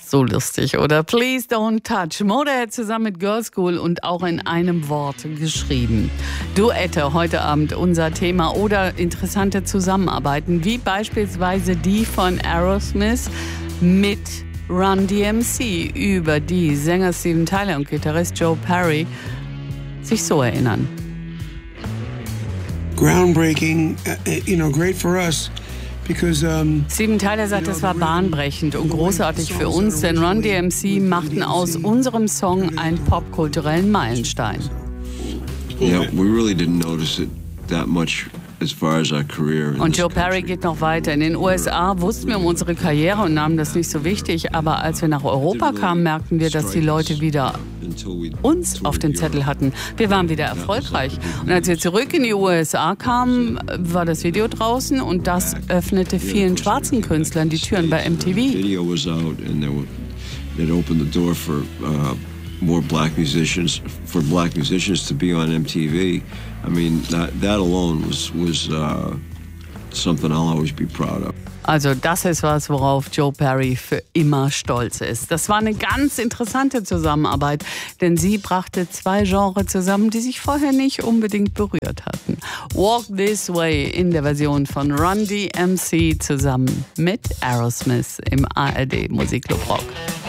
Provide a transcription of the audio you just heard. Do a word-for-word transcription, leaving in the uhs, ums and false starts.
So lustig, oder? Please Don't Touch. Motorhead zusammen mit Girlschool und auch in einem Wort geschrieben. Duette heute Abend unser Thema oder interessante Zusammenarbeiten, wie beispielsweise die von Aerosmith mit Run D M C, über die Sänger Steven Tyler und Gitarrist Joe Perry sich so erinnern. Groundbreaking, you know, great for us. Steven Tyler sagt, es war bahnbrechend und großartig für uns, denn Run D M C machten aus unserem Song einen popkulturellen Meilenstein. Yeah, we really didn't notice it that much as far as our career. Und Joe Perry geht noch weiter. In den U S A wussten wir um unsere Karriere und nahmen das nicht so wichtig, aber als wir nach Europa kamen, merkten wir, dass die Leute wieder uns auf den Zettel hatten. Wir waren wieder erfolgreich. Und als wir zurück in die U S A kamen, war das Video draußen und das öffnete vielen schwarzen Künstlern die Türen bei M T V. Video was out and it opened the door for uh, more black musicians, for black musicians to be on M T V. I mean, that, that alone was was uh, something I'll always be proud of. Also das ist was, worauf Joe Perry für immer stolz ist. Das war eine ganz interessante Zusammenarbeit, denn sie brachte zwei Genres zusammen, die sich vorher nicht unbedingt berührt hatten. Walk This Way in der Version von Run D M C zusammen mit Aerosmith im A R D Musikclub Rock.